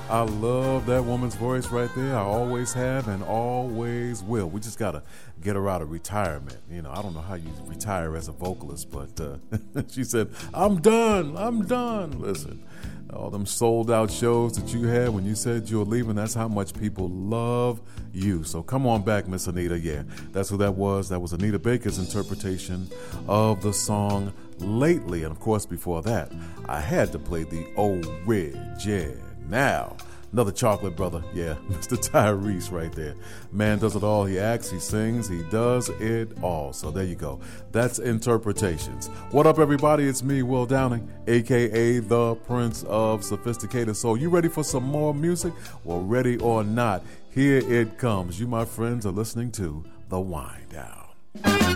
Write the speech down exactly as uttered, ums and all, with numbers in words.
I love that woman's voice right there. I always have and always will. We just got to get her out of retirement. You know, I don't know how you retire as a vocalist, but uh, she said, I'm done. I'm done. Listen, all them sold out shows that you had when you said you were leaving, that's how much people love you. So come on back, Miss Anita. Yeah, that's who that was. That was Anita Baker's interpretation of the song Lately. And of course, before that, I had to play the original. Now, another chocolate brother, yeah, Mister Tyrese right there. Man does it all. He acts, he sings, he does it all. So there you go. That's Interpretations. What up, everybody? It's me, Will Downing, a k a the Prince of Sophisticated Soul. You ready for some more music? Well, ready or not, here it comes. You, my friends, are listening to The Wind Down.